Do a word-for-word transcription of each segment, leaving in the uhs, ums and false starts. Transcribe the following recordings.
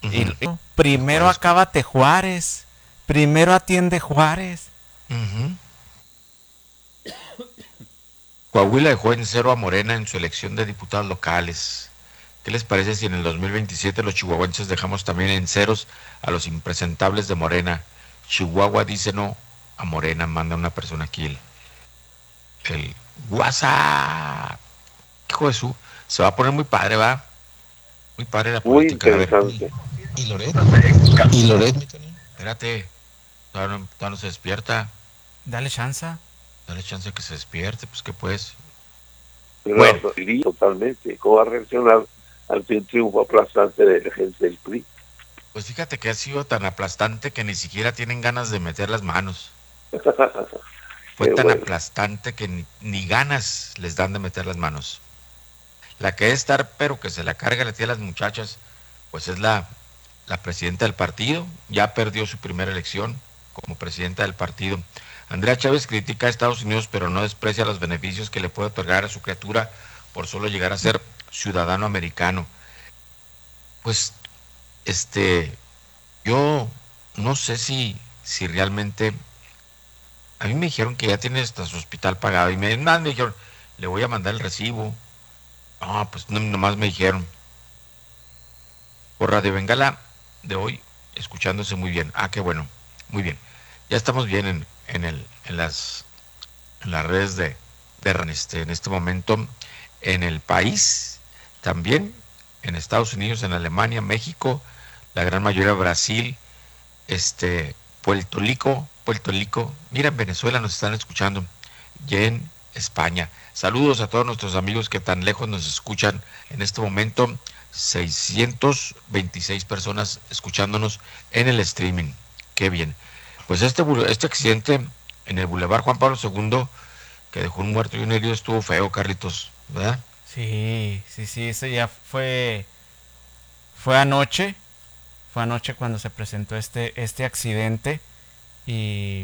Y Ujú. primero Juárez. acábate Juárez, primero atiende Juárez. Ujú. Coahuila dejó en cero a Morena en su elección de diputados locales. ¿Qué les parece si en el dos mil veintisiete los chihuahuenses dejamos también en ceros a los impresentables de Morena? Chihuahua dice no a Morena, manda una persona aquí el, el WhatsApp. Hijo de su, se va a poner muy padre, va. Muy padre la Muy política. A ver. ¿Y, interesante. y Loret? ¿Y Loret, mi Tony? Espérate, todavía no, todavía no se despierta. Dale chance. Dale chance de que se despierte, pues que pues. Pero Bueno, lo diría totalmente. ¿Cómo va a reaccionar ante un triunfo aplastante de la gente del P R I? pues fíjate que ha sido tan aplastante que ni siquiera tienen ganas de meter las manos. Fue Qué tan bueno. aplastante que ni, ni ganas les dan de meter las manos. La que es estar, pero que se la carga la tía a las muchachas, pues es la, la presidenta del partido. Ya perdió su primera elección como presidenta del partido. Andrea Chávez critica a Estados Unidos, pero no desprecia los beneficios que le puede otorgar a su criatura por solo llegar a ser ciudadano americano. Pues, este, yo no sé si, si realmente. A mí me dijeron que ya tiene hasta su hospital pagado. Y me, más me dijeron, le voy a mandar el recibo. No, pues no, nomás me dijeron. Por Radio Bengala de hoy, escuchándose muy bien. Ah, qué bueno. Muy bien. Ya estamos bien en, en, el, en, las, en las redes de, de este, en este momento. En el país, también. En Estados Unidos, en Alemania, México, la gran mayoría Brasil, este, Puerto Rico, Puerto Rico, mira, en Venezuela nos están escuchando, y en España. Saludos a todos nuestros amigos que tan lejos nos escuchan en este momento, seiscientas veintiséis personas escuchándonos en el streaming. Qué bien. Pues este, este accidente en el Boulevard Juan Pablo segundo, que dejó un muerto y un herido, estuvo feo, Carlitos, ¿verdad? Sí, sí, sí, eso ya fue, fue anoche, fue anoche cuando se presentó este, este accidente y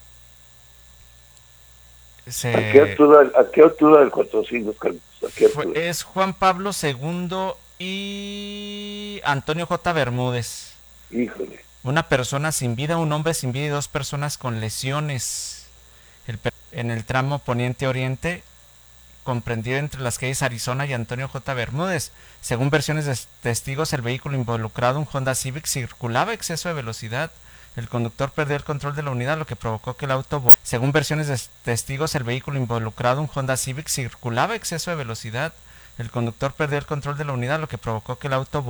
¿A qué se altura, a qué altura del cuatrocientos, Carlos? ¿A qué fue, altura? es Juan Pablo segundo y Antonio J. Bermúdez. Híjole. Una persona sin vida, un hombre sin vida y dos personas con lesiones. El, en el tramo poniente-oriente comprendido entre las calles Arizona y Antonio J. Bermúdez. Según versiones de testigos, el vehículo involucrado, un Honda Civic, circulaba a exceso de velocidad. El conductor perdió el control de la unidad, lo que provocó que el auto... Según versiones de testigos, el vehículo involucrado, un Honda Civic, circulaba a exceso de velocidad. El conductor perdió el control de la unidad, lo que provocó que el auto